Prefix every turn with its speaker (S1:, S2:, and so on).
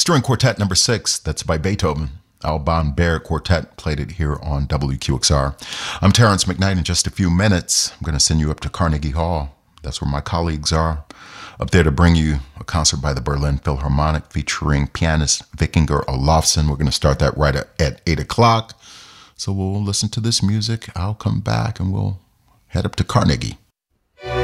S1: String Quartet number 6, that's by Beethoven. Alban Berg Quartet played it here on WQXR. I'm Terrence McKnight. In just a few minutes, I'm going to send you up to Carnegie Hall. That's where my colleagues are, up there to bring you a concert by the Berlin Philharmonic featuring pianist Vikinger Olafsson. We're going to start that right at 8 o'clock. So we'll listen to this music. I'll come back and we'll head up to Carnegie.